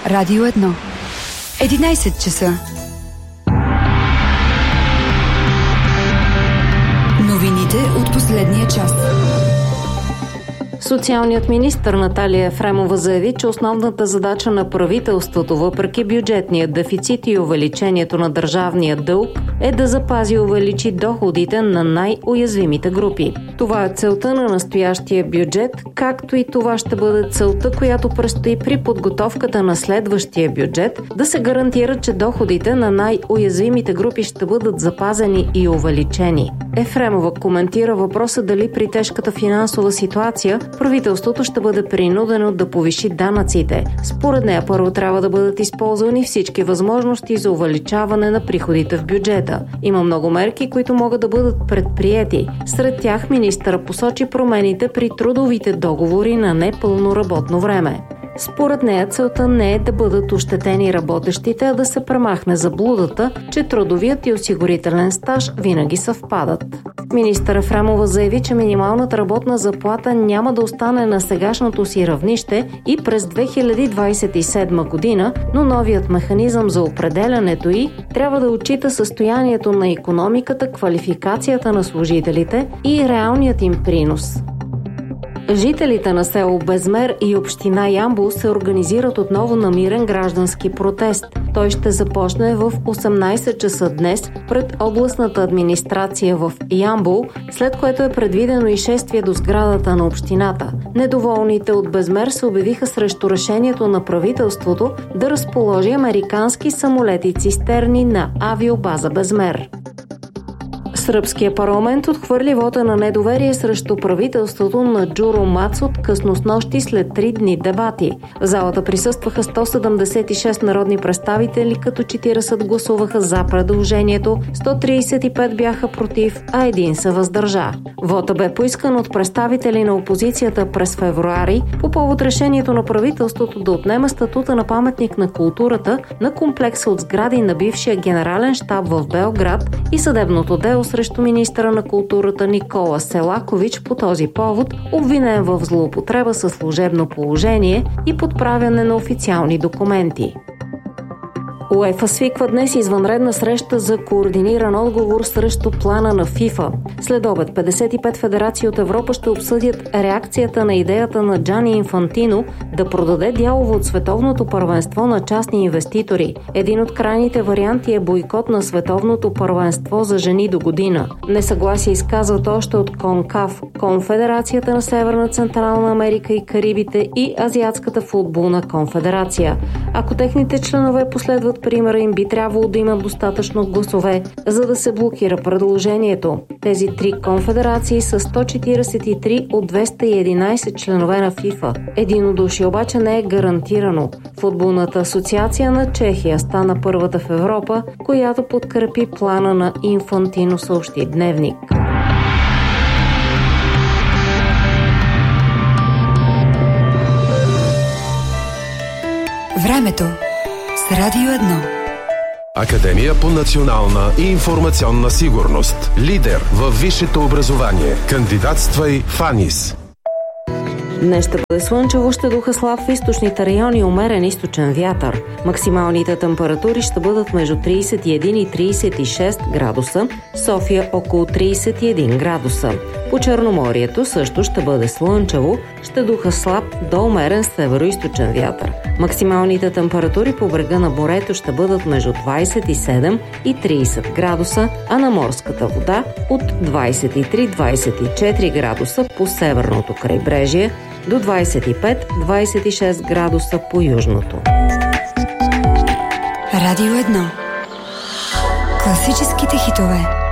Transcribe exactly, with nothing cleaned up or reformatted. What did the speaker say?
Радио едно. единайсет часа. Новините от последния час. Социалният министър Наталия Ефремова заяви, че основната задача на правителството, въпреки бюджетния дефицит и увеличението на държавния дълг, е да запази и увеличи доходите на най-уязвимите групи. Това е целта на настоящия бюджет, както и това ще бъде целта, която предстои при подготовката на следващия бюджет, да се гарантира, че доходите на най-уязвимите групи ще бъдат запазени и увеличени. Ефремова коментира въпроса дали при тежката финансова ситуация правителството ще бъде принудено да повиши данъците. Според нея първо трябва да бъдат използвани всички възможности за увеличаване на приходите в бюджета. Има много мерки, които могат да бъдат предприети. Сред тях министъра посочи промените при трудовите договори на непълно работно време. Според нея целта не е да бъдат ощетени работещите, а да се премахне заблудата, че трудовият и осигурителен стаж винаги съвпадат. Министър Ефремова заяви, че минималната работна заплата няма да остане на сегашното си равнище и през две хиляди двадесет и седма година, но новият механизъм за определянето й трябва да отчита състоянието на икономиката, квалификацията на служителите и реалният им принос. Жителите на село Безмер и община Ямбол се организират отново на мирен граждански протест. Той ще започне в осемнайсет часа днес пред областната администрация в Ямбол, след което е предвидено и шествие до сградата на общината. Недоволните от Безмер се обявиха срещу решението на правителството да разположи американски самолети-цистерни на авиобаза Безмер. Сръбския парламент отхвърли вота на недоверие срещу правителството на Джуро Мацут късно снощи след три дни дебати. В залата присъстваха сто седемдесет и шест народни представители, като четирийсет гласуваха за предложението, сто тридесет и пет бяха против, а един се въздържа. Вота бе поискан от представители на опозицията през февруари по повод решението на правителството да отнема статута на паметник на културата на комплекса от сгради на бившия генерален щаб в Белград и съдебното дело срещу министъра на културата Никола Селакович по този повод, обвинен в злоупотреба със служебно положение и подправяне на официални документи. УЕФА свиква днес извънредна среща за координиран отговор срещу плана на ФИФА. След обед петдесет и пет федерации от Европа ще обсъдят реакцията на идеята на Джани Инфантино да продаде дялово от световното първенство на частни инвеститори. Един от крайните варианти е бойкот на световното първенство за жени до година. Несъгласие изказват още от КОНКАФ, Конфедерацията на Северна Централна Америка и Карибите и Азиатската футболна конфедерация. Ако техните членове последват примера им, би трябвало да имат достатъчно гласове, за да се блокира предложението. Тези три конфедерации са сто четиридесет и три от двеста и единайсет членове на ФИФА. Единодушие обаче не е гарантирано. Футболната асоциация на Чехия стана първата в Европа, която подкрепи плана на Инфантино, съобщи Дневник. Времето с Радио едно. Академия по национална и информационна сигурност. Лидер във висшето образование. Кандидатствай в АНИС. Днес ще бъде слънчево, ще духа слаб в източните райони и умерен източен вятър. Максималните температури ще бъдат между тридесет и един и тридесет и шест градуса, София около тридесет и един градуса. По Черноморието също ще бъде слънчево, ще духа слаб до умерен северо-източен вятър. Максималните температури по брега на морето ще бъдат между двадесет и седем и тридесет градуса, а на морската вода от двадесет и три до двадесет и четири градуса по северното крайбрежие до двадесет и пет до двадесет и шест градуса по южното. Радио едно. Класическите хитове.